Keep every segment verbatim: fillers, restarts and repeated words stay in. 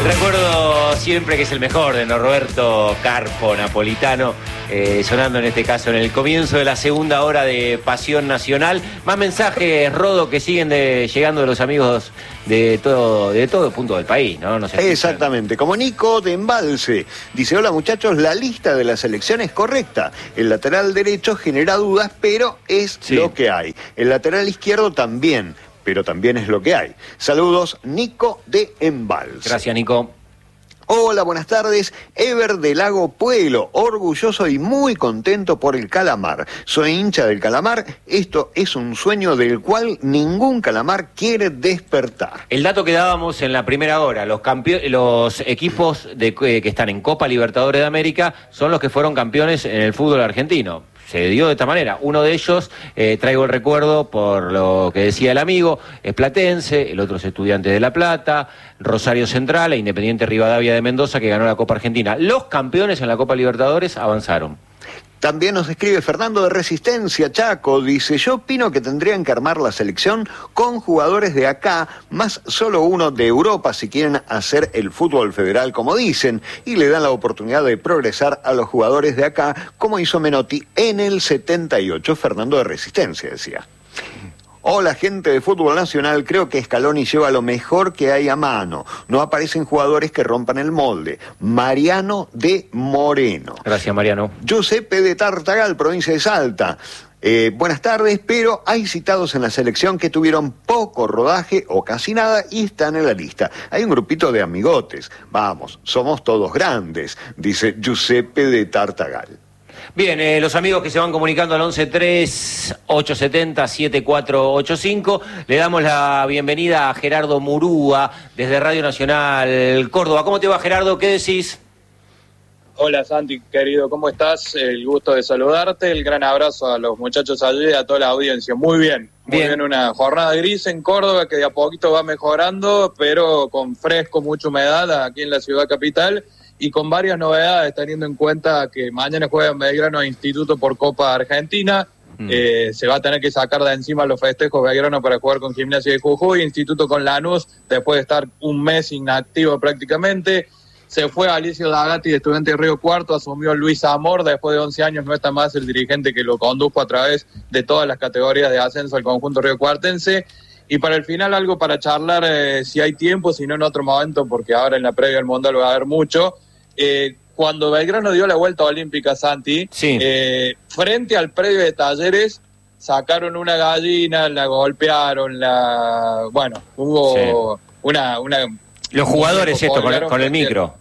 recuerdo siempre que es el mejor de Norberto Carpo, napolitano, eh, sonando en este caso en el comienzo de la segunda hora de Pasión Nacional. Más mensajes, Rodo, que siguen de, llegando de los amigos de todo, de todo punto del país, ¿no? No sé. Exactamente, como Nico de Embalse. Dice, hola muchachos, la lista de la selección es correcta. El lateral derecho genera dudas, pero es sí. lo que hay. El lateral izquierdo también, pero también es lo que hay. Saludos, Nico de Embalse. Gracias, Nico. Hola, buenas tardes. Ever de Lago Pueblo, orgulloso y muy contento por el Calamar. Soy hincha del Calamar. Esto es un sueño del cual ningún Calamar quiere despertar. El dato que dábamos en la primera hora, los, campe- los equipos de, eh, que están en Copa Libertadores de América son los que fueron campeones en el fútbol argentino. Se dio de esta manera. Uno de ellos, eh, traigo el recuerdo por lo que decía el amigo, es platense, el otro es Estudiantes de La Plata, Rosario Central e Independiente Rivadavia de Mendoza, que ganó la Copa Argentina. Los campeones en la Copa Libertadores avanzaron. También nos escribe Fernando de Resistencia, Chaco, dice, yo opino que tendrían que armar la selección con jugadores de acá, más solo uno de Europa si quieren hacer el fútbol federal como dicen, y le dan la oportunidad de progresar a los jugadores de acá, como hizo Menotti en el setenta y ocho, Fernando de Resistencia decía. Hola gente de Fútbol Nacional, creo que Scaloni lleva lo mejor que hay a mano. No aparecen jugadores que rompan el molde. Mariano de Moreno. Gracias, Mariano. Giuseppe de Tartagal, provincia de Salta. Eh, buenas tardes, pero hay citados en la selección que tuvieron poco rodaje o casi nada y están en la lista. Hay un grupito de amigotes. Vamos, somos todos grandes, dice Giuseppe de Tartagal. Bien, eh, los amigos que se van comunicando al once tres ocho siete cero siete cuatro ocho cinco, le damos la bienvenida a Gerardo Murúa desde Radio Nacional Córdoba. ¿Cómo te va, Gerardo? ¿Qué decís? Hola, Santi, querido, ¿cómo estás? El gusto de saludarte, el gran abrazo a los muchachos allí y a toda la audiencia. Muy bien, muy bien. bien, una jornada gris en Córdoba que de a poquito va mejorando, pero con fresco, mucha humedad aquí en la ciudad capital. Y con varias novedades, teniendo en cuenta que mañana juega Belgrano Instituto por Copa Argentina. Mm. Eh, se va a tener que sacar de encima los festejos Belgrano para jugar con Gimnasia de Jujuy, Instituto con Lanús, después de estar un mes inactivo prácticamente. Se fue Alicio Dagatti de Estudiantes de Río Cuarto, asumió Luis Amor, después de once años no está más el dirigente que lo condujo a través de todas las categorías de ascenso al conjunto riocuartense. Y para el final algo para charlar, eh, si hay tiempo, si no en otro momento, porque ahora en la previa del Mundial va a haber mucho. Eh, cuando Belgrano dio la vuelta olímpica, Santi, sí. eh, frente al predio de Talleres, sacaron una gallina, la golpearon, la bueno, hubo sí. una, una... Los jugadores esto, con el, con el micro.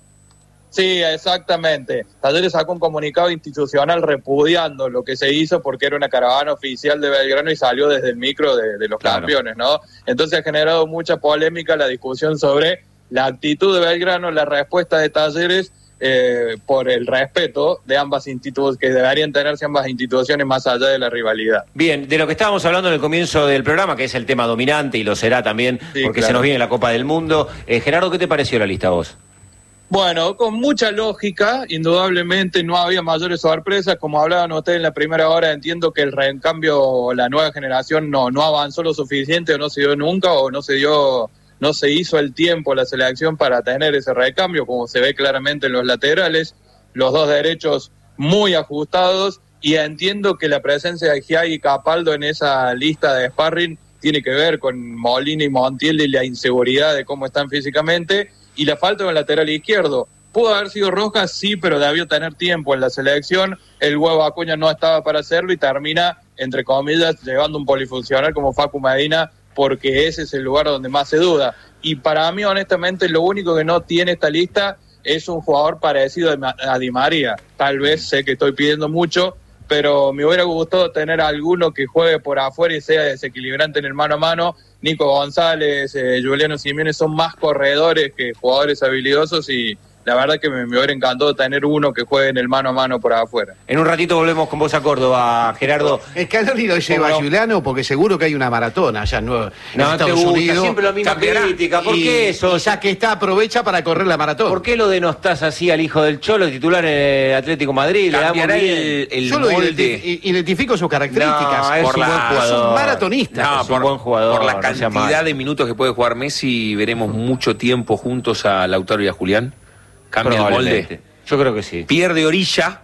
Sí, exactamente. Talleres sacó un comunicado institucional repudiando lo que se hizo porque era una caravana oficial de Belgrano y salió desde el micro de, de los claro. campeones, ¿no? Entonces ha generado mucha polémica la discusión sobre la actitud de Belgrano, la respuesta de Talleres, Eh, por el respeto de ambas instituciones, que deberían tenerse ambas instituciones más allá de la rivalidad. Bien, de lo que estábamos hablando en el comienzo del programa, que es el tema dominante y lo será también, sí, porque claro. se nos viene la Copa del Mundo. Eh, Gerardo, ¿qué te pareció la lista a vos? Bueno, con mucha lógica, indudablemente no había mayores sorpresas, como hablaban ustedes en la primera hora, entiendo que el recambio, la nueva generación no, no avanzó lo suficiente o no se dio nunca o no se dio... no se hizo el tiempo la selección para tener ese recambio, como se ve claramente en los laterales, los dos derechos muy ajustados, y entiendo que la presencia de Giai y Capaldo en esa lista de sparring tiene que ver con Molina y Montiel y la inseguridad de cómo están físicamente, y la falta de un lateral izquierdo. Pudo haber sido Rojas, sí, pero debió tener tiempo en la selección, el Huevo Acuña no estaba para hacerlo y termina, entre comillas, llevando un polifuncional como Facu Medina, porque ese es el lugar donde más se duda. Y para mí, honestamente, lo único que no tiene esta lista es un jugador parecido a Di María. Tal vez sé que estoy pidiendo mucho, pero me hubiera gustado tener alguno que juegue por afuera y sea desequilibrante en el mano a mano. Nico González, eh, Juliano Simeone son más corredores que jugadores habilidosos y la verdad que me, me hubiera encantado tener uno que juegue en el mano a mano por afuera. En un ratito volvemos con vos a Córdoba, Gerardo. Scaloni lo lleva a Giuliano porque seguro que hay una maratona allá en, Nueva, en no, Estados te gusta, Unidos. siempre la misma crítica. ¿Por y, qué eso? Y ya que está, aprovecha para correr la maratón. ¿Por qué lo denostás así al hijo del Cholo, titular en el Atlético Madrid? Le damos el, el Yo lo molde. identi identifico sus características. No, es por un la, buen jugador. Es un maratonista. No, es por, un buen jugador. Por la no sea cantidad mal. de minutos que puede jugar Messi, veremos mucho tiempo juntos a Lautaro y a Julián. Cambia el molde. Yo creo que sí. Pierde orilla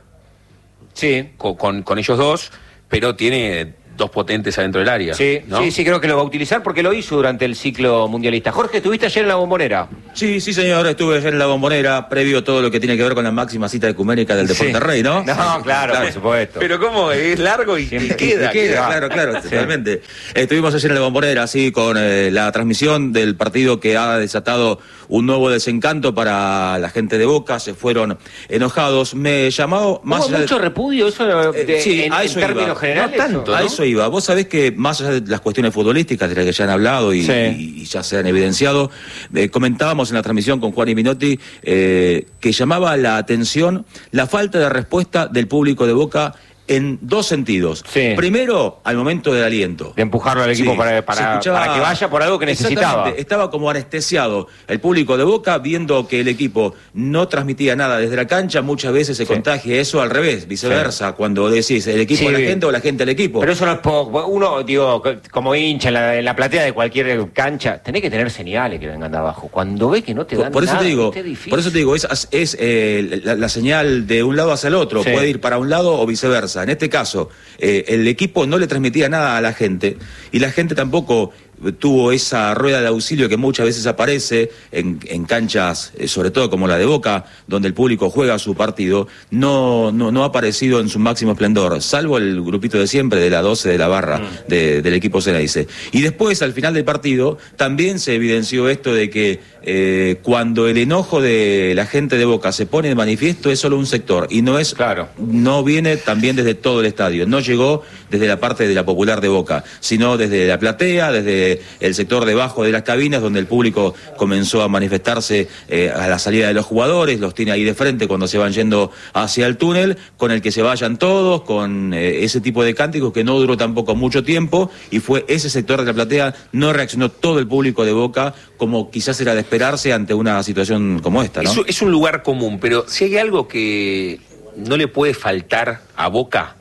Sí. con, con, con ellos dos, pero tiene dos potentes adentro del área. Sí, ¿no? sí, sí, creo que lo va a utilizar porque lo hizo durante el ciclo mundialista. Jorge, ¿estuviste ayer en la Bombonera? Sí, sí, señor, estuve ayer en la Bombonera, previo a todo lo que tiene que ver con la máxima cita ecuménica del Deporte Sí. Rey, ¿no? No, claro, claro, por supuesto. Pero ¿cómo? Es largo y, Siempre- y queda. Y queda, queda. claro, claro, Sí. totalmente. Estuvimos ayer en la Bombonera, así, con eh, la transmisión del partido que ha desatado un nuevo desencanto para la gente de Boca, se fueron enojados. Me llamó más ¿Hubo allá de- mucho repudio eso de- Eh, sí, en, a en eso términos iba. generales? No tanto, A ¿no? eso iba. Vos sabés que más allá de las cuestiones futbolísticas de las que ya han hablado y, Sí. y- y ya se han evidenciado, eh, comentábamos en la transmisión con Juan y Minotti eh, que llamaba la atención la falta de respuesta del público de Boca en dos sentidos. Sí. Primero, al momento del aliento. De empujarlo al equipo Sí, para, se para, escuchaba- para que vaya por algo que necesitaba. Exactamente, estaba como anestesiado el público de Boca, viendo que el equipo no transmitía nada desde la cancha. Muchas veces se Sí. contagia eso al revés, viceversa, cuando decís el equipo Sí. a la gente o la gente al equipo. Pero eso no es poco. Uno, digo, como hincha en la, en la platea de cualquier cancha, tenés que tener señales que vengan de abajo. Cuando ve que no te dan Por, por eso nada, te digo, ¿viste? Es difícil. por eso te digo, es, es eh, la, la señal de un lado hacia el otro, Sí. puede ir para un lado o viceversa. En este caso, eh, el equipo no le transmitía nada a la gente y la gente tampoco tuvo esa rueda de auxilio que muchas veces aparece en, en canchas, eh, sobre todo como la de Boca, donde el público juega su partido, no, no, no ha aparecido en su máximo esplendor, salvo el grupito de siempre de la doce de la barra Mm. de, del equipo Ceneice. Y después, al final del partido, también se evidenció esto de que eh, cuando el enojo de la gente de Boca se pone de manifiesto es solo un sector y no es, Claro. no viene también desde todo el estadio, no llegó desde la parte de la popular de Boca, sino desde la platea, desde el sector debajo de las cabinas, donde el público comenzó a manifestarse eh, a la salida de los jugadores, los tiene ahí de frente cuando se van yendo hacia el túnel, con el que se vayan todos, con eh, ese tipo de cánticos que no duró tampoco mucho tiempo, y fue ese sector de la platea, no reaccionó todo el público de Boca, como quizás era de esperarse ante una situación como esta, ¿no? Es, un- es un lugar común, pero si hay algo que no le puede faltar a Boca,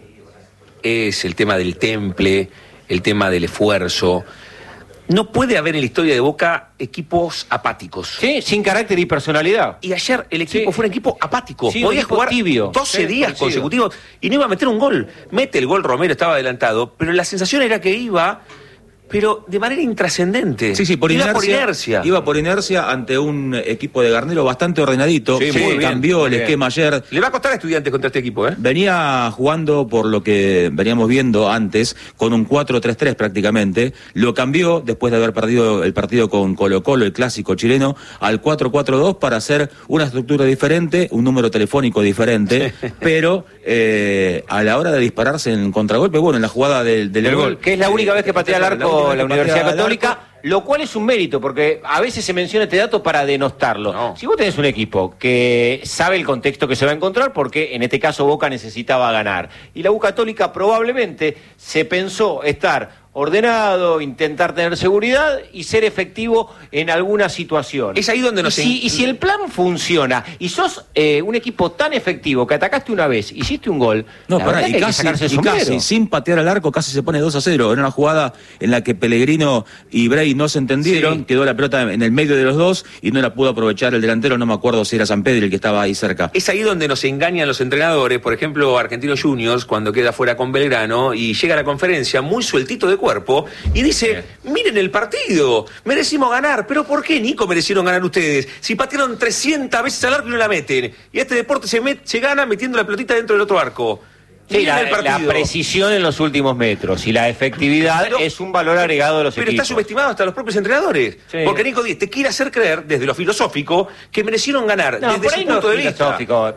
es el tema del temple, el tema del esfuerzo. No puede haber en la historia de Boca equipos apáticos. Sí, sin carácter y personalidad. Y ayer el equipo Sí. fue un equipo apático. Sí, un Podía equipo jugar tibio. doce Sí, días coincido. consecutivos y no iba a meter un gol. Mete el gol, Romero estaba adelantado, pero la sensación era que iba, pero de manera intrascendente. Sí, sí, por iba inercia, por inercia. Iba por inercia ante un equipo de Garnero bastante ordenadito. Sí, muy bien, Cambió muy el bien. esquema ayer. Le va a costar a Estudiantes contra este equipo, ¿eh? Venía jugando, por lo que veníamos viendo antes, con un cuatro tres tres prácticamente. Lo cambió, después de haber perdido el partido con Colo Colo, el clásico chileno, al cuatro cuatro dos para hacer una estructura diferente, un número telefónico diferente, pero eh, a la hora de dispararse en contragolpe, bueno, en la jugada del, del Del gol. gol, que es la única vez que patea al La arco única vez la que Universidad patea al Católica, arco. lo cual es un mérito, porque a veces se menciona este dato para denostarlo. No. Si vos tenés un equipo que sabe el contexto que se va a encontrar, porque en este caso Boca necesitaba ganar, y la U Católica probablemente se pensó estar ordenado, intentar tener seguridad y ser efectivo en alguna situación. Es ahí donde y nos si, en- y si el plan funciona y sos eh, un equipo tan efectivo que atacaste una vez, hiciste un gol, No, la pará, verdad y que hay que casi, sacarse el y sombrero. casi, sin patear al arco, casi se pone dos a cero. Era una jugada en la que Pellegrino y Bray no se entendieron, Sí. quedó la pelota en el medio de los dos y no la pudo aprovechar el delantero, no me acuerdo si era San Pedro el que estaba ahí cerca. Es ahí donde nos engañan los entrenadores, por ejemplo, Argentinos Juniors, cuando queda fuera con Belgrano y llega a la conferencia muy sueltito de cuerpo y dice, miren el partido, merecimos ganar, pero ¿por qué, Nico, merecieron ganar ustedes? Si patearon trescientas veces al arco y no la meten, y este deporte se, met- se gana metiendo la pelotita dentro del otro arco. Sí, Miren la, el partido. la precisión en los últimos metros y la efectividad Pero- es un valor agregado de los Pero equipos. está subestimado hasta los propios entrenadores. Sí. Porque Nico Díez te quiere hacer creer, desde lo filosófico, que merecieron ganar, No, desde por su ahí no punto es de vista. filosófico.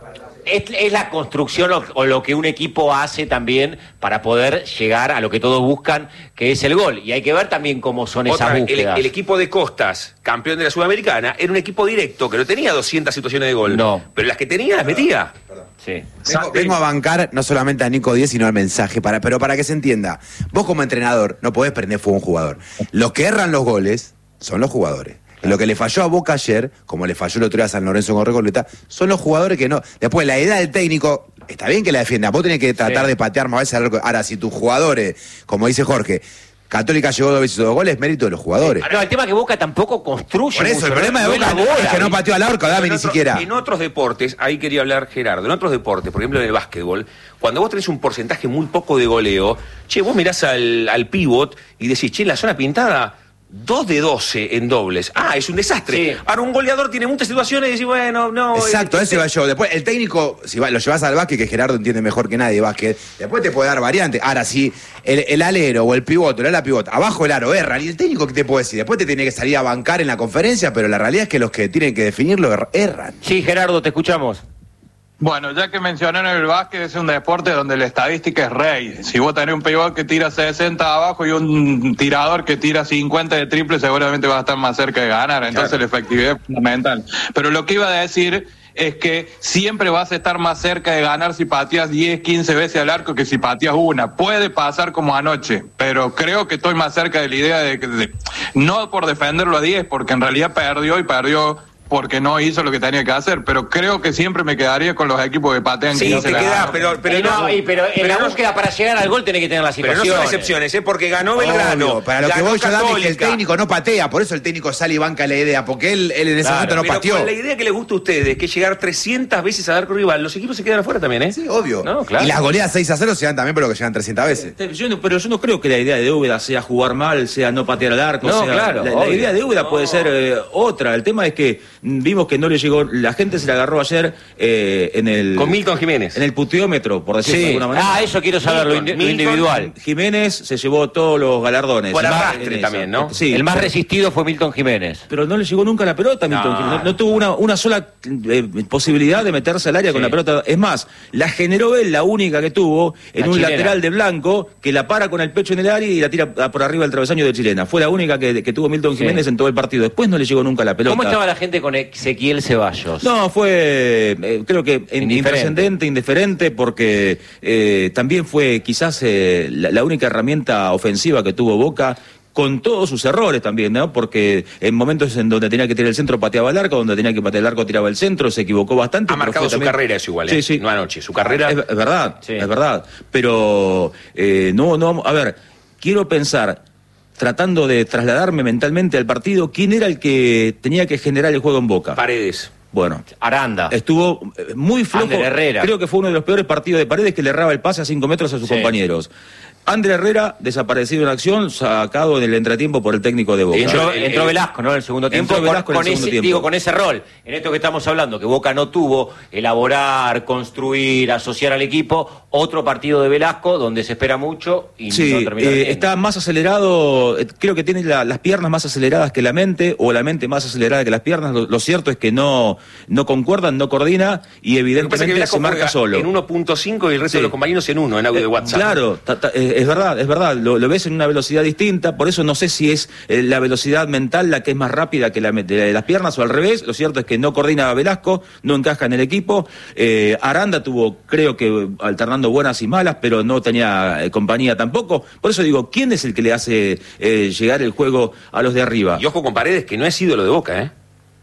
es, es la construcción o, o lo que un equipo hace también para poder llegar a lo que todos buscan, que es el gol. Y hay que ver también cómo son Otra, esas búsquedas. El, el equipo de Costas, campeón de la Sudamericana, era un equipo directo, que no tenía doscientas situaciones de gol. No. Pero las que tenía, las metía. Sí. Vengo, vengo a bancar no solamente a Nico Díez, sino al mensaje, para, pero para que se entienda. Vos como entrenador no podés prender fuego a un jugador. Los que erran los goles son los jugadores. Lo que le falló a Boca ayer, como le falló el otro día a San Lorenzo con Recoleta, son los jugadores que no... Después, la idea del técnico, está bien que la defienda, vos tenés que tratar sí. de patear más veces al arco. Ahora, si tus jugadores, como dice Jorge, Católica llegó dos veces dos goles, mérito de los jugadores. No, el tema es que Boca tampoco construye. Por eso, mucho, el problema no de Boca bola, es que no pateó al arco, dame ni otro, siquiera. En otros deportes, ahí quería hablar Gerardo, en otros deportes, por ejemplo en el básquetbol, cuando vos tenés un porcentaje muy poco de goleo, che, vos mirás al, al pivot y decís, che, en la zona pintada... dos de doce en dobles. Ah, es un desastre. Sí. Ahora un goleador tiene muchas situaciones y decís, bueno, no... Exacto, eso iba yo. Después, el técnico, si va, lo llevas al básquet, que Gerardo entiende mejor que nadie básquet, después te puede dar variantes. Ahora, si el, el alero o el pivote, el ala pivote, abajo el aro erran, y el técnico, ¿qué te puede decir? Después te tiene que salir a bancar en la conferencia, pero la realidad es que los que tienen que definirlo erran. Sí, Gerardo, te escuchamos. Bueno, ya que mencionaron el básquet, es un deporte donde la estadística es rey. Si vos tenés un pivot que tira sesenta abajo y un tirador que tira cincuenta de triple, seguramente vas a estar más cerca de ganar. Entonces claro, la efectividad es fundamental. Pero lo que iba a decir es que siempre vas a estar más cerca de ganar si pateas diez, quince veces al arco que si pateas una. Puede pasar como anoche, pero creo que estoy más cerca de la idea de que, de, no por defenderlo a diez, porque en realidad perdió y perdió porque no hizo lo que tenía que hacer, pero creo que siempre me quedaría con los equipos que patean. Sí, que no te se quedás, pero, pero, no, no, y, pero en pero la no, búsqueda para llegar al gol tenés que tener las situaciones. Pero no son excepciones, ¿eh? Porque ganó Belgrano. Obvio, para lo que voy yo dame es que el técnico no patea, por eso el técnico sale y banca la idea, porque él, él en ese claro, momento no pero pateó. Con la idea que les gusta a ustedes, que es llegar trescientas veces al arco rival, los equipos se quedan afuera también, ¿eh? Sí, obvio. No, claro. Y las goleadas seis a cero se dan también por lo que llegan trescientas veces. Yo no, pero yo no creo que la idea de Úbeda sea jugar mal, sea no patear al arco. No, sea, claro, la, la idea de Úbeda no. puede ser eh, otra. El tema es que vimos que no le llegó, la gente se la agarró ayer eh, en el... Con Milton Jiménez. En el puteómetro, por decirlo sí. de alguna manera. Ah, eso quiero saber, Milton, lo, lo individual. Milton Jiménez se llevó todos los galardones. Por arrastre también, ¿no? Sí. El más resistido fue Milton Jiménez. Pero no le llegó nunca la pelota a Milton no. Jiménez. No, no tuvo una, una sola eh, posibilidad de meterse al área sí. con la pelota. Es más, la generó él, la única que tuvo, en la un chilena. Lateral de Blanco, que la para con el pecho en el área y la tira por arriba del travesaño de Chilena. Fue la única que, que tuvo Milton Jiménez sí. en todo el partido. Después no le llegó nunca la pelota. ¿Cómo estaba la gente con Ezequiel Ceballos? No, fue... Eh, creo que intrascendente, indiferente, porque eh, también fue quizás eh, la, la única herramienta ofensiva que tuvo Boca, con todos sus errores también, ¿no? Porque en momentos en donde tenía que tirar el centro pateaba el arco, donde tenía que patear el arco tiraba el centro, se equivocó bastante. Ha marcado su también... carrera eso igual, ¿eh? Sí, sí. No anoche, su carrera... Es, es verdad, sí. es verdad. Pero, eh, no, no, a ver, quiero pensar... tratando de trasladarme mentalmente al partido, ¿quién era el que tenía que generar el juego en Boca? Paredes. Bueno, Aranda. Estuvo muy flojo. Ander Herrera. Creo que fue uno de los peores partidos de Paredes, que le erraba el pase a cinco metros a sus sí. compañeros. Ander Herrera, desaparecido en acción, sacado en el entretiempo por el técnico de Boca. Entró, entró Velasco, ¿no? En el segundo tiempo. Entró Velasco con, en el con segundo ese, tiempo. Digo, con ese rol, en esto que estamos hablando, que Boca no tuvo, elaborar, construir, asociar al equipo, otro partido de Velasco, donde se espera mucho y sí, no termina eh, está más acelerado, creo que tiene la, las piernas más aceleradas que la mente, o la mente más acelerada que las piernas. Lo, lo cierto es que no, no concuerdan, no coordina, y evidentemente que se marca solo. En uno punto cinco y el resto sí. de los compañeros en uno, en audio eh, de WhatsApp. Claro, ta, ta, eh, es verdad, es verdad. Lo, lo ves en una velocidad distinta, por eso no sé si es eh, la velocidad mental la que es más rápida que la de, de las piernas o al revés. Lo cierto es que no coordina a Velasco, no encaja en el equipo. Eh, Aranda tuvo, creo que alternando buenas y malas, pero no tenía eh, compañía tampoco. Por eso digo, ¿quién es el que le hace eh, llegar el juego a los de arriba? Y ojo con Paredes, que no es ídolo de Boca, ¿eh?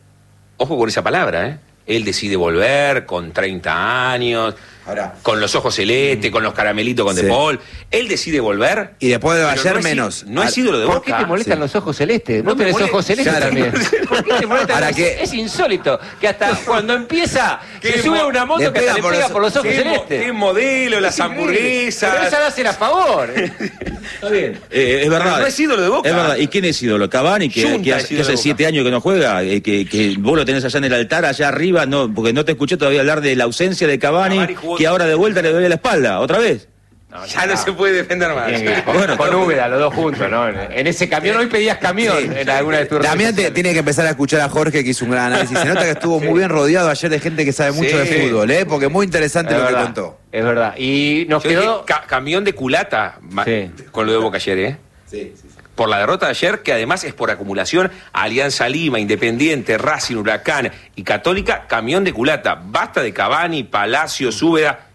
Ojo con esa palabra, ¿eh? Él decide volver con treinta años... Ahora, con los ojos celestes, con los caramelitos con sí. De Paul. Él decide volver. Y después de ayer no menos. Es, no es ídolo de Boca. ¿Por qué te molestan sí. los ojos celestes? No ¿Vos tenés molesta. ojos celestes claro. también? ¿Por qué te molestan? Ahora es, que... es insólito. Que hasta cuando empieza, se sube a una moto que hasta le pega los, por los ojos qué celestes. Qué modelo, las hamburguesas. Pero esa la hacen a favor. Está bien. Eh, es verdad. Pero no es ídolo de Boca. Es verdad. ¿Y quién es ídolo? Cavani, que, que, hace, que hace siete años que no juega, eh, que, que vos lo tenés allá en el altar, allá arriba, no, porque no te escuché todavía hablar de la ausencia de Cavani, Cavani que ahora de vuelta le duele la espalda. ¿Otra vez? No, ya no, no se puede defender más. Bueno, con Úbeda, los dos juntos, ¿no? En ese camión, hoy pedías camión sí. en alguna de tus Damián te, tiene que empezar a escuchar a Jorge, que hizo un gran análisis. Se nota que estuvo sí. muy bien rodeado ayer de gente que sabe mucho sí. de fútbol, ¿eh? Porque muy interesante es lo verdad, que contó. Es verdad. Y nos Yo quedó... Ca camión de culata sí. con lo de Boca ayer, ¿eh? Sí, sí, sí. Por la derrota de ayer, que además es por acumulación, Alianza Lima, Independiente, Racing, Huracán y Católica, camión de culata. Basta de Cavani, Palacios, Úbeda.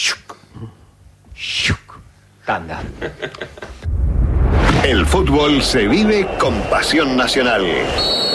Tanda. El fútbol se vive con pasión nacional.